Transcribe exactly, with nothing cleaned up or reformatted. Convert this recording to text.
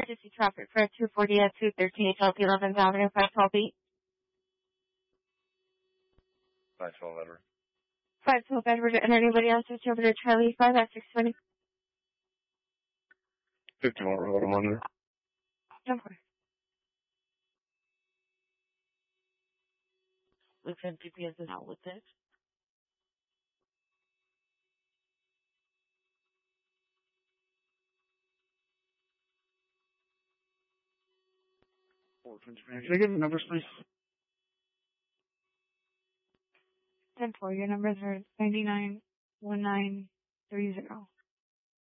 emergency traffic for two forty at two thirteen South eleventh Avenue, five twelve eight. five twelve Edward. five twelve Edward, and anybody else switch over to Charlie five at six twenty. fifty-one Road, I'm under. Okay. Looks like G P S is out with it. Can I get the numbers, please? ten four, your numbers are ninety-nine one nine three zero.